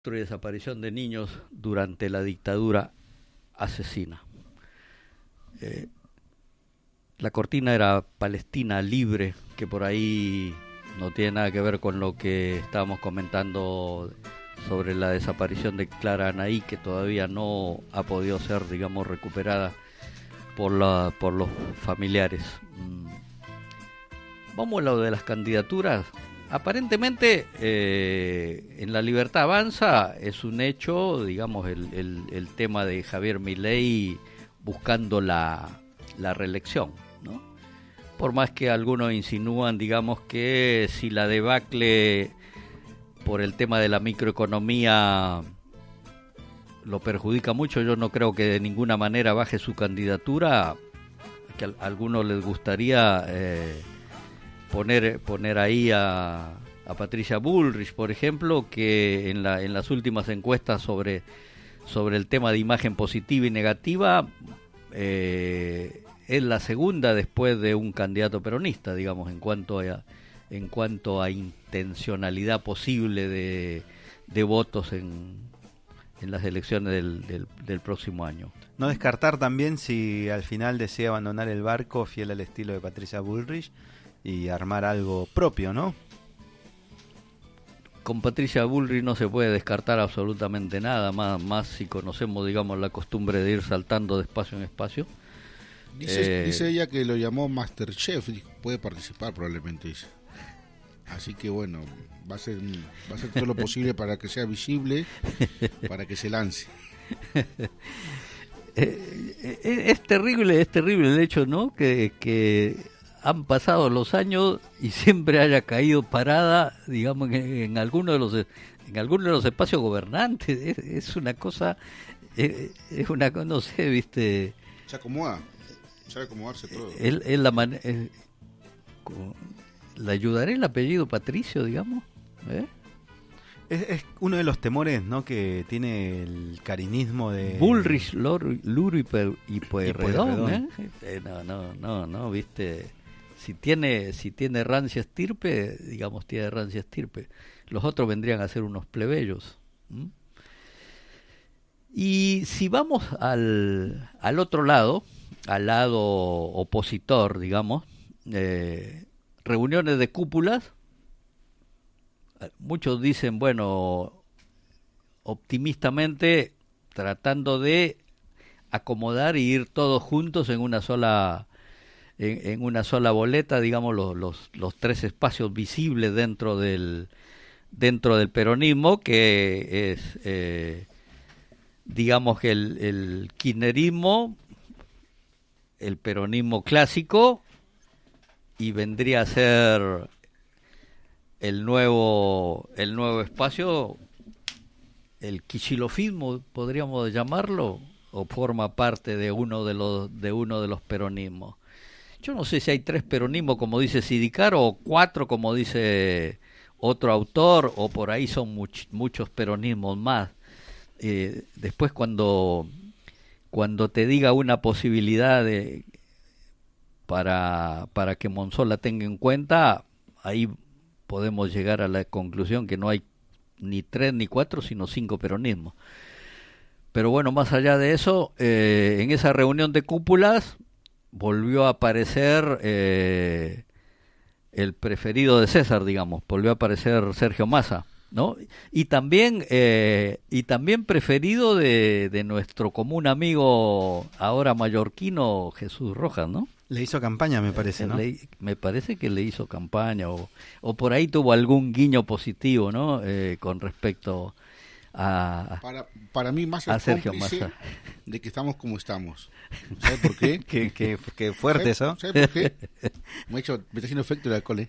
y desaparición de niños durante la dictadura asesina. Eh, la cortina era Palestina libre, que por ahí no tiene nada que ver con lo que estábamos comentando sobre la desaparición de Clara Anaí, que todavía no ha podido ser, digamos, recuperada por los familiares. Vamos a lo de las candidaturas. Aparentemente en La Libertad Avanza es un hecho, digamos, el tema de Javier Milei buscando la reelección, ¿no? Por más que algunos insinúan, digamos, que si la debacle por el tema de la microeconomía lo perjudica mucho, yo no creo que de ninguna manera baje su candidatura, que a algunos les gustaría poner ahí a Patricia Bullrich, por ejemplo, que en las últimas encuestas sobre el tema de imagen positiva y negativa es la segunda después de un candidato peronista, digamos, en cuanto a intencionalidad posible de votos en las elecciones del próximo año. No descartar también si al final desea abandonar el barco fiel al estilo de Patricia Bullrich y armar algo propio, ¿no? Con Patricia Bullrich no se puede descartar absolutamente nada, más si conocemos, digamos, la costumbre de ir saltando de espacio en espacio. Dice ella que lo llamó Masterchef, puede participar probablemente, dice. Así que bueno, va a ser todo lo posible para que sea visible, para que se lance. Es terrible el hecho, ¿no? Que han pasado los años y siempre haya caído parada, digamos, en alguno de los espacios gobernantes. Es una cosa, no sé, viste. Se acomoda, sabe acomodarse todo. ¿Le ayudaré el apellido Patricio, digamos? Es uno de los temores, ¿no?, que tiene el cariñismo de Bullrich, Luro y Pueyrredón, ¿eh? No, viste. Si tiene rancia estirpe, digamos, tiene rancia estirpe. Los otros vendrían a ser unos plebeyos. Y si vamos al otro lado, al lado opositor, digamos, reuniones de cúpulas, muchos dicen, bueno, optimistamente, tratando de acomodar y ir todos juntos en una sola boleta, digamos, los tres espacios visibles dentro del peronismo, que es digamos que el kirchnerismo, el peronismo clásico, y vendría a ser el nuevo espacio, el kicilofismo, podríamos llamarlo, o forma parte de uno de los peronismos. Yo no sé si hay 3 peronismos, como dice Sidicar, o 4, como dice otro autor, o por ahí son muchos peronismos más. Después cuando te diga una posibilidad para que Monzó la tenga en cuenta, ahí podemos llegar a la conclusión que no hay ni 3 ni 4, sino 5 peronismos. Pero bueno, más allá de eso, en esa reunión de cúpulas volvió a aparecer el preferido de César, digamos, volvió a aparecer Sergio Massa, ¿no? Y también preferido de nuestro común amigo ahora mallorquino Jesús Rojas, ¿no? Le hizo campaña, me parece, ¿no? Me parece que le hizo campaña o por ahí tuvo algún guiño positivo, ¿no? Con respecto a para mí más el Sergio cómplice Massa, de que estamos como estamos. ¿Sabes por qué? Qué fuerte eso. ¿Sabes por qué? Me está haciendo efecto el alcohol, ¿eh?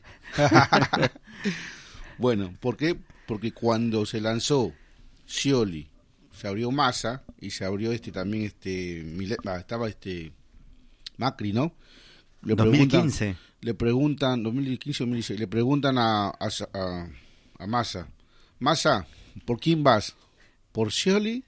Bueno, ¿por qué? Porque cuando se lanzó Scioli, se abrió Massa y se abrió también estaba Macri, ¿no? 2015. Le preguntan 2015 o 2016, le preguntan a Massa, Massa, ¿por quién vas? ¿Por Scioli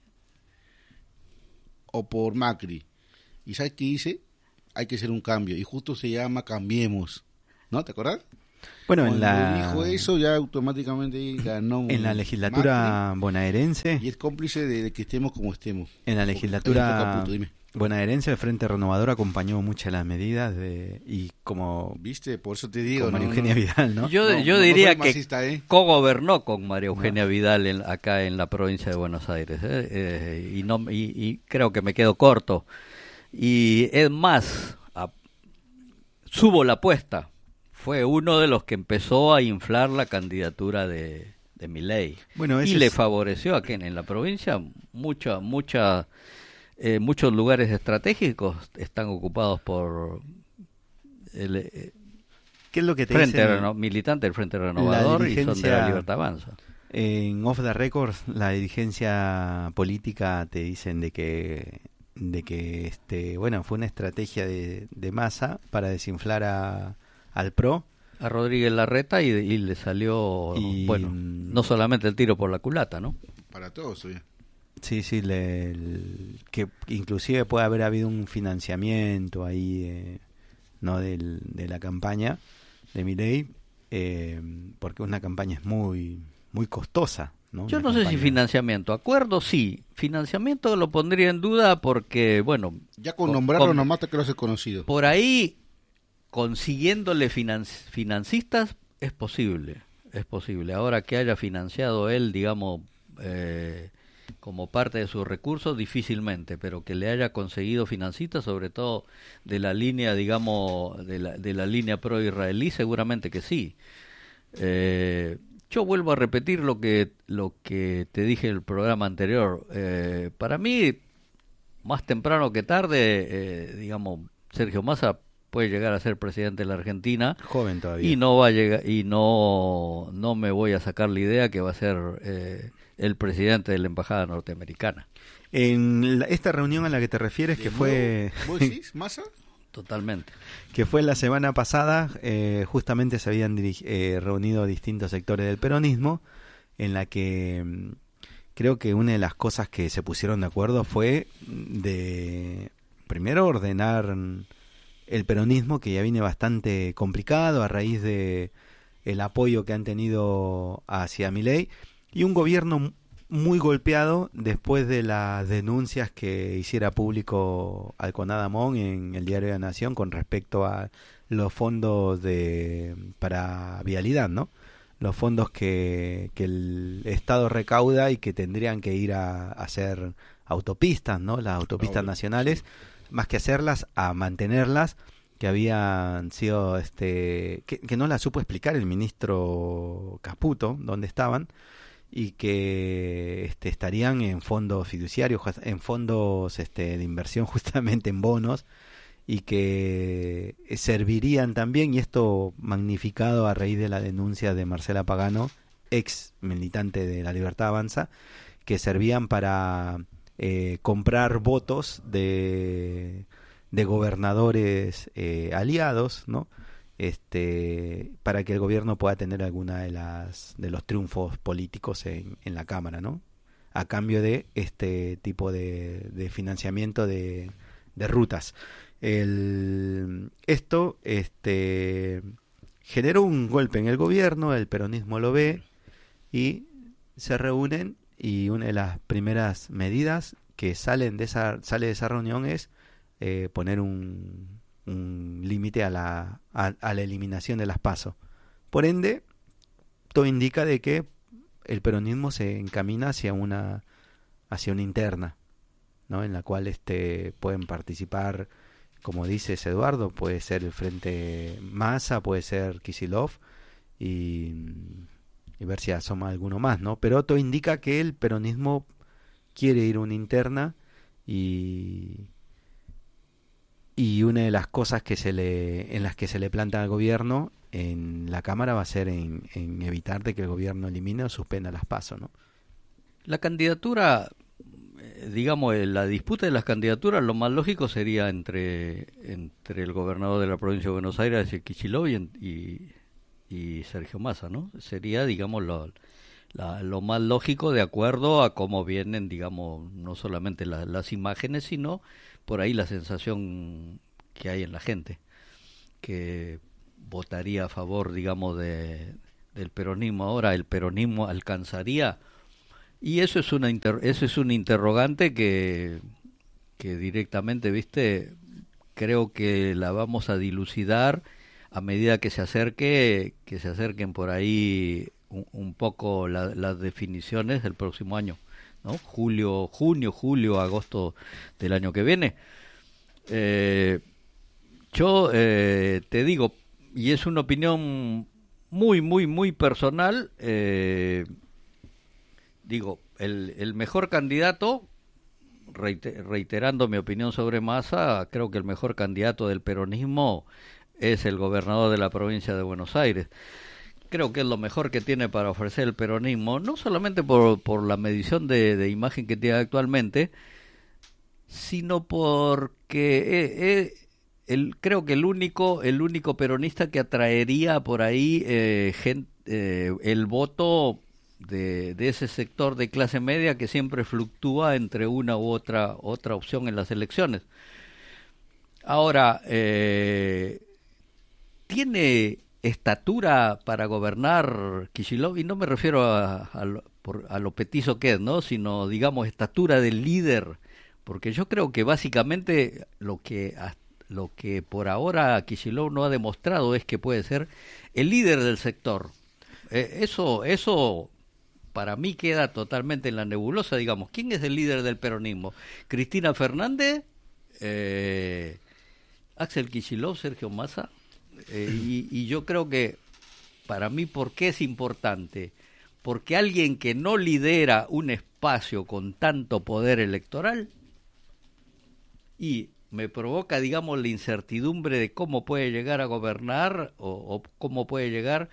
o por Macri? ¿Y sabes qué dice? Hay que hacer un cambio, y justo se llama Cambiemos, ¿no? ¿Te acordás? Bueno, cuando dijo eso ya automáticamente ganó en la legislatura Macri, bonaerense y es cómplice de que estemos como estemos. En la legislatura Caputo, bonaerense el Frente Renovador acompañó muchas de las medidas y ¿viste? Por eso te digo, María Eugenia Vidal, ¿no? Yo diría que masista, co-gobernó con María Eugenia Vidal acá en la provincia de Buenos Aires, y creo que me quedo corto. Y es más, subo la apuesta. Fue uno de los que empezó a inflar la candidatura de Milei. Bueno, y le favoreció aquí en la provincia muchos lugares estratégicos están ocupados por ¿qué es lo que te Frente dicen? Militante del Frente Renovador y son de la Libertad Avanza. En Off the Record, la dirigencia política te dicen de que fue una estrategia de Massa para desinflar al PRO, a Rodríguez Larreta, y le salió, no solamente el tiro por la culata, ¿no? Para todos, oye. Sí, que inclusive puede haber habido un financiamiento ahí, no de la campaña de Milei, porque una campaña es muy muy costosa, ¿no? Yo no sé si financiamiento, acuerdo sí, financiamiento lo pondría en duda porque, bueno... Ya con nombrarlo nomás te creo ser conocido. Por ahí, consiguiéndole financistas, es posible. Ahora que haya financiado él, digamos, como parte de sus recursos, difícilmente, pero que le haya conseguido financistas, sobre todo de la línea, digamos, de la línea pro-israelí, seguramente que sí. Yo vuelvo a repetir lo que te dije en el programa anterior. Para mí, más temprano que tarde, digamos, Sergio Massa puede llegar a ser presidente de la Argentina. Joven todavía. Y no va a llegar, y no me voy a sacar la idea que va a ser el presidente de la embajada norteamericana. En esta reunión a la que te refieres, que fue... ¿Vos decís, Massa? Totalmente. Que fue la semana pasada, justamente se habían reunido distintos sectores del peronismo, en la que creo que una de las cosas que se pusieron de acuerdo fue de, primero, ordenar el peronismo, que ya viene bastante complicado a raíz de el apoyo que han tenido hacia Milei, y un gobierno muy golpeado después de las denuncias que hiciera público Alconada Amón en el Diario de la Nación con respecto a los fondos para vialidad, ¿no? Los fondos que el Estado recauda y que tendrían que ir a hacer autopistas, ¿no? Las autopistas nacionales, sí. Más que hacerlas, a mantenerlas, que habían sido, que no la supo explicar el ministro Caputo, dónde estaban, y que estarían en fondos fiduciarios, en fondos de inversión, justamente en bonos, y que servirían también, y esto magnificado a raíz de la denuncia de Marcela Pagano, ex militante de la Libertad Avanza, que servían para comprar votos de gobernadores aliados, ¿no? Para que el gobierno pueda tener alguna de los triunfos políticos en la Cámara, ¿no? A cambio de este tipo de financiamiento de rutas. Esto generó un golpe en el gobierno, el peronismo lo ve y se reúnen, y una de las primeras medidas que sale de esa reunión es poner un límite a la eliminación de las PASO. Por ende, todo indica de que el peronismo se encamina hacia una interna, ¿no? En la cual pueden participar, como dices Eduardo, puede ser el Frente Massa, puede ser Kicillof, y ver si asoma alguno más, ¿no? Pero todo indica que el peronismo quiere ir a una interna, y una de las cosas en las que se le planta al gobierno en la Cámara va a ser en evitar de que el gobierno elimine o suspenda las PASO, ¿no? La candidatura, digamos, la disputa de las candidaturas, lo más lógico sería entre el gobernador de la provincia de Buenos Aires, Kicillof, y Sergio Massa, ¿no? Sería, digamos, lo más lógico, de acuerdo a cómo vienen, digamos, no solamente las imágenes, sino por ahí la sensación que hay en la gente, que votaría a favor, digamos, del peronismo. Ahora, ¿el peronismo alcanzaría? Y eso es eso es un interrogante que directamente, viste, creo que la vamos a dilucidar a medida que se acerquen por ahí un poco las definiciones del próximo año, ¿no? Junio, julio, agosto del año que viene. Yo te digo, y es una opinión muy, muy, muy personal, digo, el mejor candidato, reiterando mi opinión sobre Massa, creo que el mejor candidato del peronismo es el gobernador de la provincia de Buenos Aires. Creo que es lo mejor que tiene para ofrecer el peronismo, no solamente por la medición de imagen que tiene actualmente, sino porque creo que el único peronista que atraería por ahí el voto de ese sector de clase media que siempre fluctúa entre una u otra opción en las elecciones. Ahora, ¿tiene estatura para gobernar Kicillof? Y no me refiero a lo petizo que es, ¿no? Sino, digamos, estatura del líder, porque yo creo que básicamente lo que por ahora Kicillof no ha demostrado es que puede ser el líder del sector. Eso para mí queda totalmente en la nebulosa, digamos. ¿Quién es el líder del peronismo? ¿Cristina Fernández? ¿Axel Kicillof? ¿Sergio Massa? Y yo creo que para mí, ¿por qué es importante? Porque alguien que no lidera un espacio con tanto poder electoral y me provoca, digamos, la incertidumbre de cómo puede llegar a gobernar o cómo puede llegar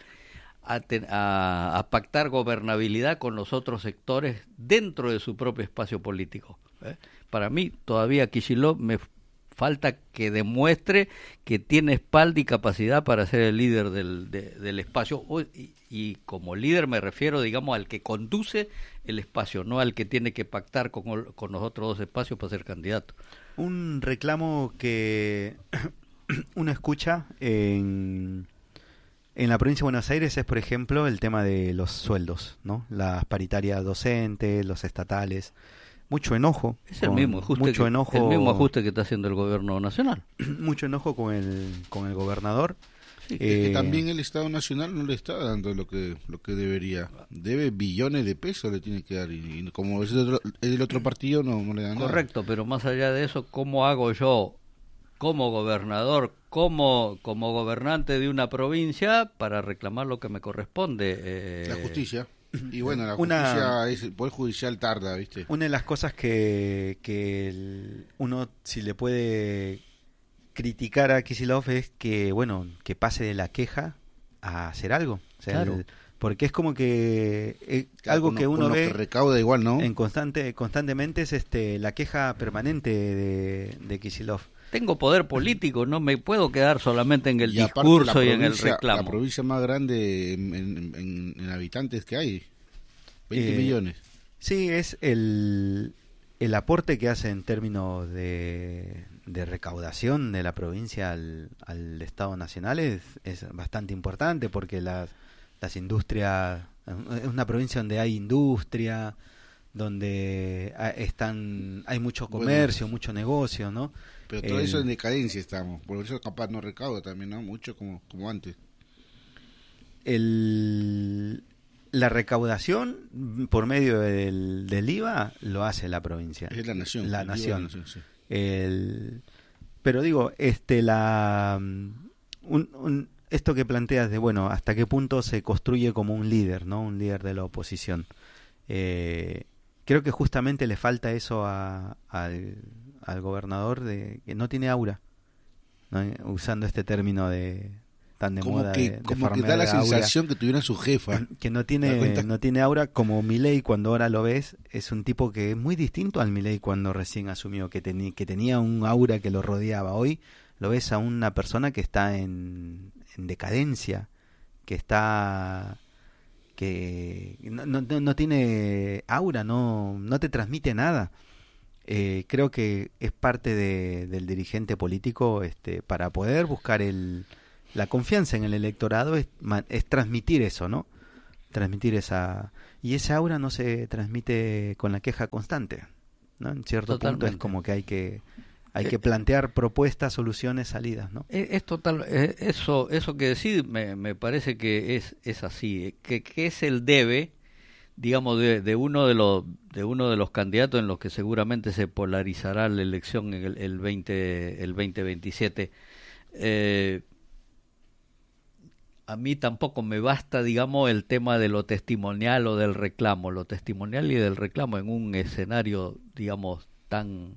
a pactar gobernabilidad con los otros sectores dentro de su propio espacio político. Para mí, todavía Kicillof me falta que demuestre que tiene espalda y capacidad para ser el líder del espacio, y como líder me refiero, digamos, al que conduce el espacio, no al que tiene que pactar con los otros dos espacios para ser candidato. Un reclamo que uno escucha en la provincia de Buenos Aires es, por ejemplo, el tema de los sueldos, ¿no? Las paritarias docentes, los estatales. Mucho enojo. Es el mismo ajuste que está haciendo el gobierno nacional. Mucho enojo con el gobernador. Sí, es que también el Estado Nacional no le está dando lo que debería. Debe billones de pesos, le tiene que dar. Y como es el otro partido, no le dan nada. Correcto, pero más allá de eso, ¿cómo hago yo como gobernador, como gobernante de una provincia para reclamar lo que me corresponde? La justicia. Y bueno, la justicia, el Poder Judicial tarda, ¿viste? Una de las cosas que uno, si le puede criticar a Kicillof, es que, bueno, que pase de la queja a hacer algo. O sea, claro. Porque es como que algo que uno ve que recauda igual, ¿no? Constantemente es la queja permanente de Kicillof. Tengo poder político, no me puedo quedar solamente en el discurso y en el reclamo. La provincia más grande en habitantes que hay, 20 millones. Sí, es el aporte que hace en términos de recaudación de la provincia al Estado Nacional es bastante importante, porque las industrias, es una provincia donde hay industria, donde hay mucho comercio, mucho negocio, ¿no? Pero todo eso en decadencia estamos, por eso capaz no recauda también, ¿no? Mucho como antes. La recaudación por medio del IVA lo hace la provincia. Es la nación. La nación. Sí. Pero digo, esto que planteas de, bueno, hasta qué punto se construye como un líder, ¿no? Un líder de la oposición. Creo que justamente le falta eso al gobernador, de que no tiene aura, ¿no? Usando este término tan de moda, como que da la sensación que tuviera su jefa, que no tiene aura, como Milei. Cuando ahora lo ves, es un tipo que es muy distinto al Milei cuando recién asumió, que tenía un aura que lo rodeaba. Hoy lo ves a una persona que está en decadencia, que no tiene aura, no te transmite nada. Creo que es parte del dirigente político, para poder buscar el la confianza en el electorado es transmitir eso, ¿no? Transmitir esa... Y esa aura no se transmite con la queja constante, ¿no? En cierto punto es como que hay que plantear propuestas, soluciones, salidas, ¿no? Es total, eso que decís me parece que es así, que es el debe, digamos, de uno de los candidatos en los que seguramente se polarizará la elección en el 2027. A mí tampoco me basta, digamos, el tema de lo testimonial o del reclamo. Lo testimonial y del reclamo en un escenario, digamos, tan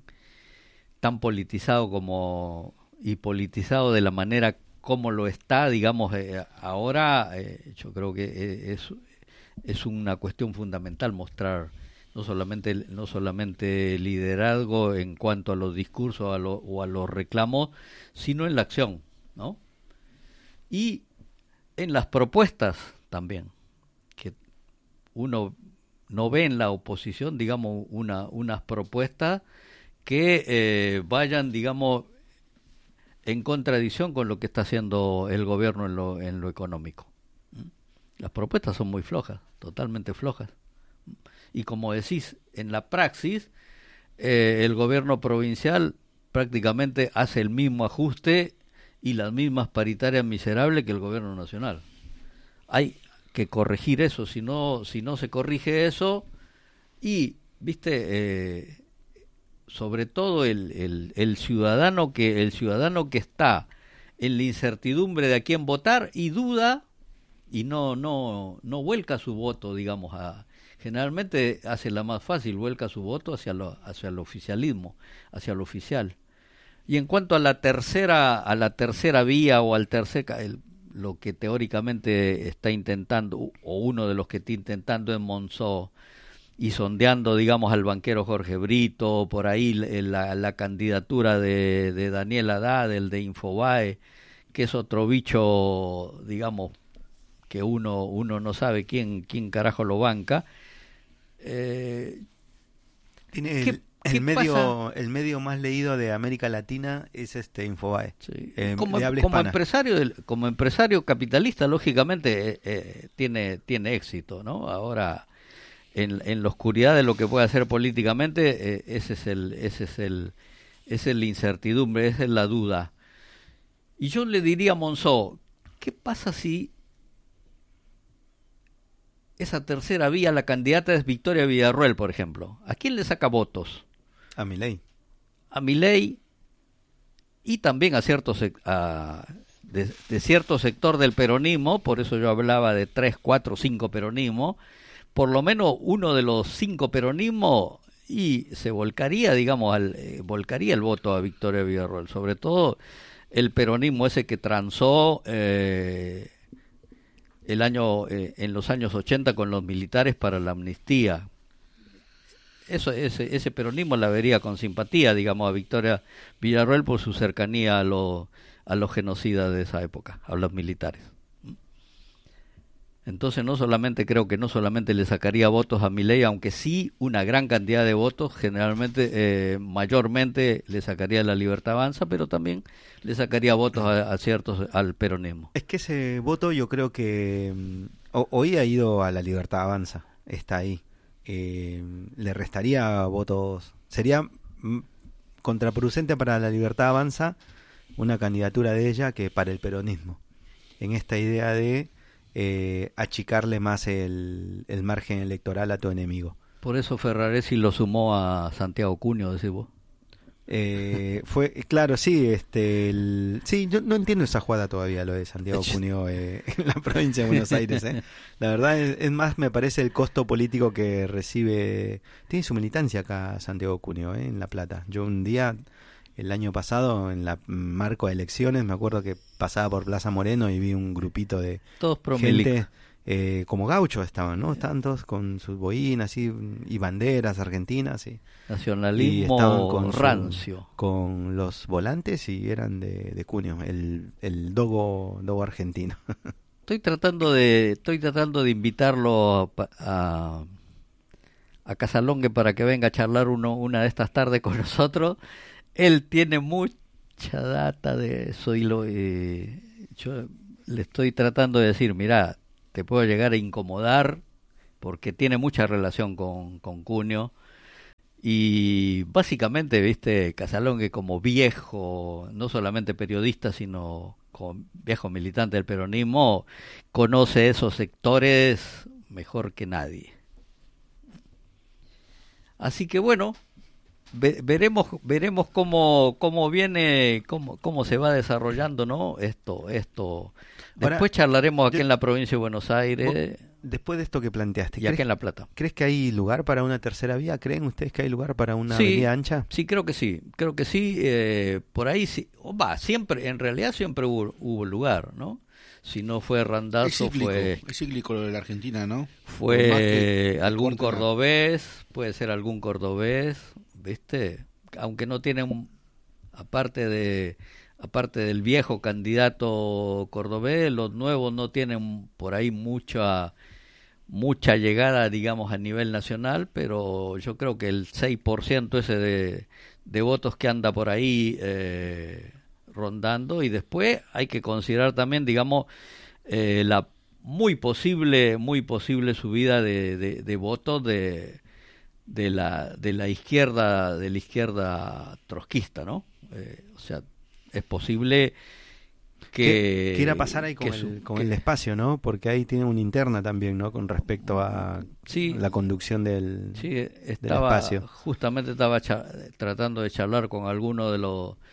politizado y politizado de la manera como lo está, digamos, ahora, yo creo que es una cuestión fundamental mostrar no solamente liderazgo en cuanto a los discursos o a los reclamos, sino en la acción, ¿no? Y en las propuestas también, que uno no ve en la oposición, digamos, unas propuestas que vayan, digamos, en contradicción con lo que está haciendo el gobierno en lo económico. Las propuestas son muy flojas, totalmente flojas. Y como decís, en la praxis, el gobierno provincial prácticamente hace el mismo ajuste y las mismas paritarias miserables que el gobierno nacional. Hay que corregir eso, si no se corrige eso, y, viste, sobre todo el ciudadano que está en la incertidumbre de a quién votar y duda y no vuelca su voto, digamos, generalmente hace la más fácil, vuelca su voto hacia el oficialismo, hacia lo oficial. Y en cuanto a la tercera vía o al lo que teóricamente está intentando, o uno de los que está intentando en Monzó, y sondeando, digamos, al banquero Jorge Brito, por ahí la candidatura de Daniel Haddad, el de Infobae, que es otro bicho, digamos, que uno no sabe quién carajo lo banca. Tiene el medio más leído de América Latina es Infobae. Sí. Como empresario capitalista, lógicamente tiene éxito, ¿no? Ahora, en la oscuridad de lo que puede hacer políticamente, esa es la incertidumbre, esa es la duda. Y yo le diría a Monzó, ¿qué pasa si esa tercera vía, la candidata es Victoria Villarroel, por ejemplo? ¿A quién le saca votos? A Milei. A Milei y también a de cierto sector del peronismo, por eso yo hablaba de 3, 4, 5 peronismos, por lo menos uno de los 5 peronismos y se volcaría, digamos, volcaría el voto a Victoria Villarroel, sobre todo el peronismo ese que transó en los años 80 con los militares para la amnistía. Ese peronismo la vería con simpatía, digamos, a Victoria Villarroel por su cercanía a los genocidas de esa época, a los militares. Entonces creo que no solamente le sacaría votos a Milei, aunque sí una gran cantidad de votos, generalmente, mayormente le sacaría la Libertad Avanza, pero también le sacaría votos a ciertos al peronismo. Es que ese voto yo creo que hoy ha ido a la Libertad Avanza, está ahí. Le restaría votos, sería contraproducente para la Libertad Avanza una candidatura de ella que para el peronismo, en esta idea de achicarle más el margen electoral a tu enemigo. Por eso Ferraresi lo sumó a Santiago Cunio, decís vos. Fue claro, sí, sí, yo no entiendo esa jugada todavía, lo de Santiago Cunio en la provincia de Buenos Aires. La verdad es más, me parece el costo político que recibe. Tiene su militancia acá Santiago Cunio, en La Plata. Yo un día, el año pasado, en la marco de elecciones, me acuerdo que pasaba por Plaza Moreno y vi un grupito de todos gente como gauchos estaban, ¿no? Estaban todos con sus boinas y banderas argentinas y nacionalismo y rancio, con los volantes, y eran de Cunio, el dogo argentino. Estoy tratando de invitarlo a Casalongue para que venga a charlar una de estas tardes con nosotros. Él tiene mucha data de eso y yo le estoy tratando de decir, mira, te puedo llegar a incomodar porque tiene mucha relación con Cunio. Y básicamente, viste, Casalongue como viejo, no solamente periodista, sino como viejo militante del peronismo, conoce esos sectores mejor que nadie. Así que bueno, veremos cómo viene, cómo se va desarrollando, ¿no? Esto. Después ahora, charlaremos aquí en la provincia de Buenos Aires. Después de esto que planteaste, y aquí en La Plata. ¿Crees que hay lugar para una tercera vía? ¿Creen ustedes que hay lugar para una avenida ancha? Sí, creo que sí. Por ahí sí. En realidad siempre hubo lugar, ¿no? Si no fue Randazzo, es cíclico lo de la Argentina, ¿no? Fue algún cordobés, puede ser algún cordobés, ¿viste? Aunque no tienen, aparte del viejo candidato cordobés, los nuevos no tienen por ahí mucha llegada, digamos, a nivel nacional, pero yo creo que el 6% ese de votos que anda por ahí rondando, y después hay que considerar también, digamos, la muy posible subida de votos de la izquierda trotskista, ¿no? O sea, es posible que... ¿Qué irá a pasar ahí con el espacio, no? Porque ahí tiene una interna también, ¿no? Con respecto a la conducción del espacio. Justamente estaba tratando de charlar con alguno de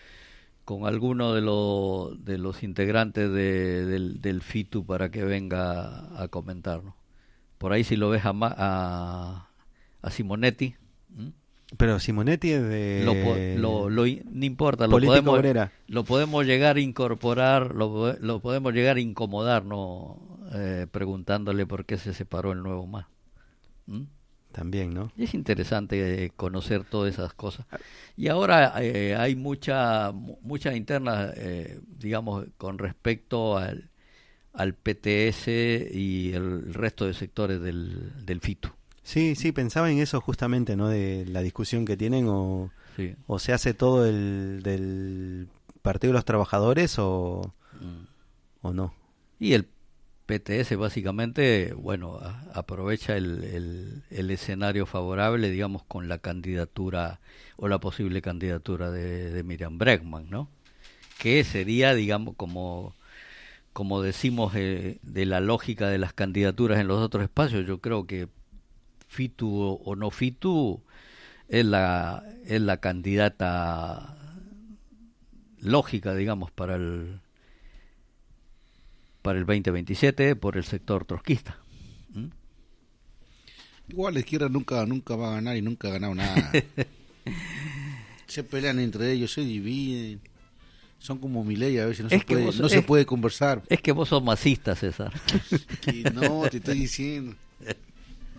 los integrantes del FITU para que venga a comentarnos. Por ahí si lo ves a Simonetti. Pero Simonetti es de... no importa, lo podemos llegar a incorporar, lo podemos llegar a incomodar, ¿no? Preguntándole por qué se separó el Nuevo MAS. También, ¿no? Es interesante conocer todas esas cosas. Y ahora hay mucha interna, digamos, con respecto al PTS y el resto de sectores del FITU. Sí, pensaba en eso justamente, ¿no? De la discusión que tienen, o se hace todo del Partido de los Trabajadores o no. Y el PTS básicamente, bueno, aprovecha el escenario favorable, digamos, con la candidatura o la posible candidatura de Miriam Bregman, ¿no? Que sería, digamos, como decimos, de la lógica de las candidaturas en los otros espacios. Yo creo que FITU o no FITU es la candidata lógica, digamos, para el 2027 por el sector trotskista. Igual la izquierda nunca va a ganar y nunca ha ganado nada. Se pelean entre ellos, se dividen. Son como Milei, a veces no se puede conversar. Es que vos sos masista, César. No, te estoy diciendo.